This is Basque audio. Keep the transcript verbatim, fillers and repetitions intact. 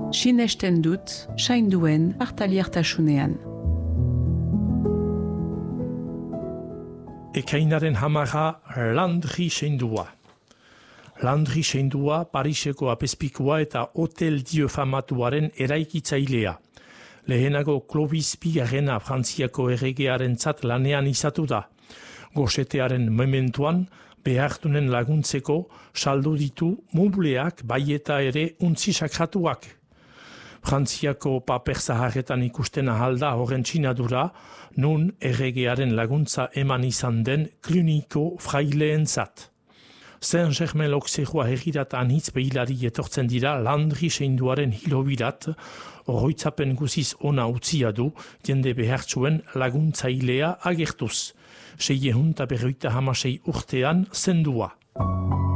Sinesten dut, sainduen partaliartasunean. Ekainaren hamara Landry seindua. Landry seindua Pariseko apezpikua eta Hotel Dieu famatuaren eraikitzailea. Lehenago Clovis bigarrena Frantziako erregearentzat lanean izatu da. Gosetearen mementuan behartunen laguntzeko saldu ditu mubleak bai eta ere untzi sakratuak. Frantziako paper zaharretan ikusten ahalda horren txinadura, nun erregearen laguntza eman izan den Cluniko fraileentzat. Saint-Germain-l'Auxerrois herriratan hitz behilari etortzen dira Landry seinduaren hilobirat, oroitzapen guziz ona utzia du, jende behartzuen laguntzailea agertuz. Seiehun eta berroita hamasei urtean zendua.